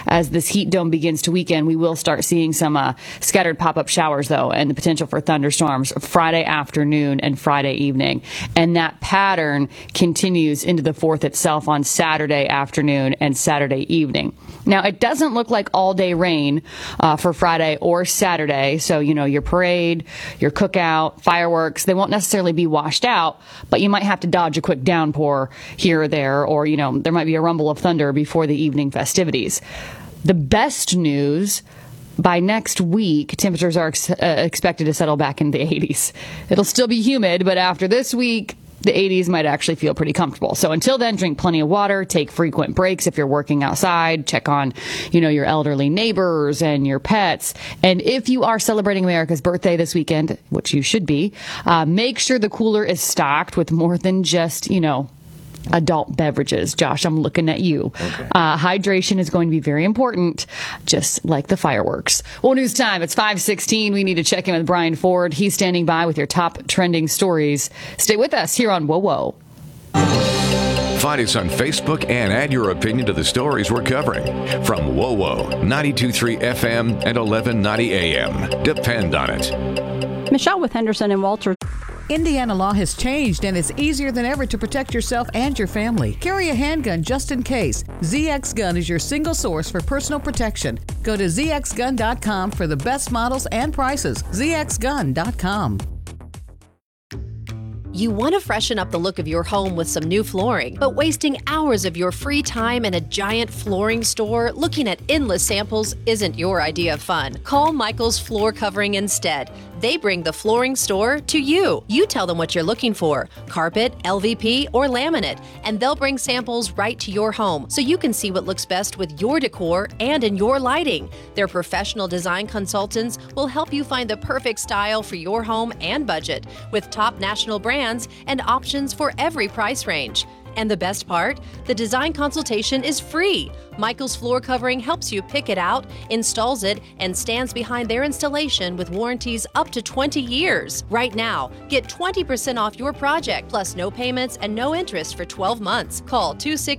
as this heat dome begins to weaken, we will start seeing some scattered pop-up showers, though, and the potential for thunderstorms Friday afternoon and Friday evening. And that pattern continues into the 4th itself on Saturday afternoon and Saturday evening. Now, it doesn't look like all-day rain for Friday or Saturday. So, your parade, your cookout, fireworks, they won't necessarily be washed out, but you might have to dodge a quick downpour here or there, or, there might be a rumble of thunder before the evening festivities. The best news, by next week, temperatures are expected to settle back in the 80s. It'll still be humid, but after this week, the 80s might actually feel pretty comfortable. So until then, drink plenty of water, take frequent breaks if you're working outside, check on, your elderly neighbors and your pets. And if you are celebrating America's birthday this weekend, which you should be, make sure the cooler is stocked with more than just, adult beverages. Josh, I'm looking at you. Okay. Hydration is going to be very important, just like the fireworks. Well, news time. It's 5:16. We need to check in with Brian Ford. He's standing by with your top trending stories. Stay with us here on Whoa Whoa. Find us on Facebook and add your opinion to the stories we're covering. From Whoa Whoa, 92.3 FM and 1190 AM. Depend on it. Michelle with Henderson and Walter. Indiana law has changed, and it's easier than ever to protect yourself and your family. Carry a handgun just in case. ZX Gun is your single source for personal protection. Go to zxgun.com for the best models and prices. zxgun.com. You want to freshen up the look of your home with some new flooring, but wasting hours of your free time in a giant flooring store looking at endless samples isn't your idea of fun. Call Michael's Floor Covering instead. They bring the flooring store to you. You tell them what you're looking for, carpet, LVP, or laminate, and they'll bring samples right to your home so you can see what looks best with your decor and in your lighting. Their professional design consultants will help you find the perfect style for your home and budget with top national brands and options for every price range. And the best part? The design consultation is free. Michael's Floor Covering helps you pick it out, installs it, and stands behind their installation with warranties up to 20 years. Right now, get 20% off your project, plus no payments and no interest for 12 months. Call